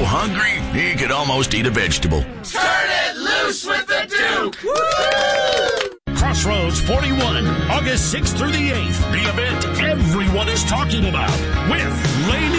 hungry he could almost eat a vegetable. Turn it loose with the Duke! Woo! Crossroads 41, August 6th through the 8th. The event everyone is talking about with Lady